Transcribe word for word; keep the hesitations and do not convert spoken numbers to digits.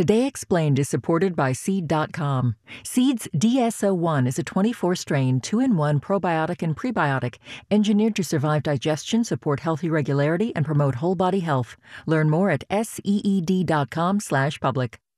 Today Explained is supported by Seed dot com. Seed's D S O one is a twenty-four strain, two in one probiotic and prebiotic, engineered to survive digestion, support healthy regularity, and promote whole body health. Learn more at seed dot com slash public.